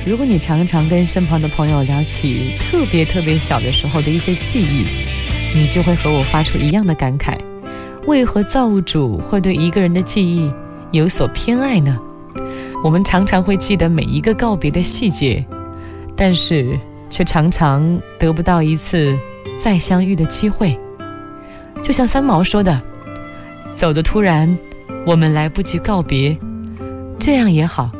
如果你常常跟身旁的朋友聊起特别小的时候的一些记忆，你就会和我发出一样的感慨，为何造物主会对一个人的记忆有所偏爱呢？我们常常会记得每一个告别的细节，但是却常常得不到一次再相遇的机会。就像三毛说的，走得突然，我们来不及告别，这样也好，